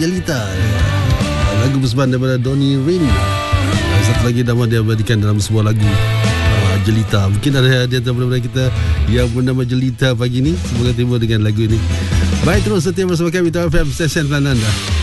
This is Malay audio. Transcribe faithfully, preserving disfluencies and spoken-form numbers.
Jelita, lagu persembahan daripada Donny Rin. Satu lagi nama dia berikan dalam sebuah lagu, uh, Jelita. Mungkin ada di antara kita yang bernama Jelita pagi ni. Semoga tiba dengan lagu ini. Baik, terus setia bersama kami T F M Stesen Anda.